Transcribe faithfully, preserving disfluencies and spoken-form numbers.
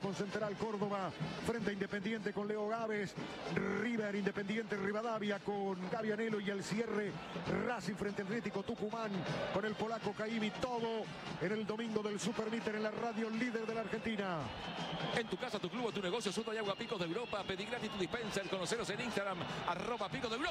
con Central Córdoba frente a Independiente con Leo Gávez, River Independiente Rivadavia con Gaby Anelo y el cierre Racing frente al Atlético Tucumán con el polaco Caimi. Todo en el domingo del Supermíter en la radio líder de la Argentina. En tu casa, tu club o tu negocio, Soda y Agua Picos de Europa. Pedí gratis tu dispenser. Conoceros en Instagram, arroba Picos de Europa.